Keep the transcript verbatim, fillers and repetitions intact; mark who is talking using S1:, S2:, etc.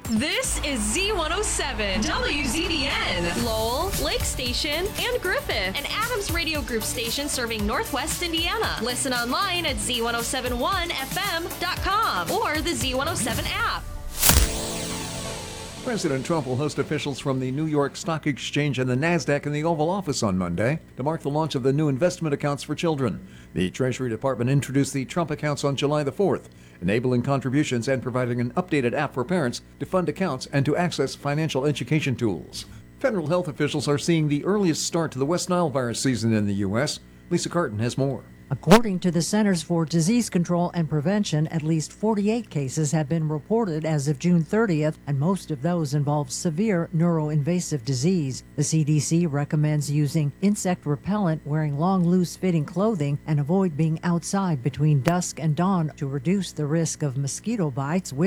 S1: This is Z one oh seven, W Z B N, Lowell, Lake Station, and Griffith, an Adams Radio Group station serving Northwest Indiana. Listen online at Z one oh seven one F M dot com or the Z one oh seven app.
S2: President Trump will host officials from the New York Stock Exchange and the NASDAQ in the Oval Office on Monday to mark the launch of the new investment accounts for children. The Treasury Department introduced the Trump accounts on July the fourth, enabling contributions and providing an updated app for parents to fund accounts and to access financial education tools. Federal health officials are seeing the earliest start to the West Nile virus season in the U S. Lisa Carton has more.
S3: According to the Centers for Disease Control and Prevention, at least forty-eight cases have been reported as of June thirtieth, and most of those involve severe neuroinvasive disease. The C D C recommends using insect repellent, wearing long, loose-fitting clothing, and avoid being outside between dusk and dawn to reduce the risk of mosquito bites.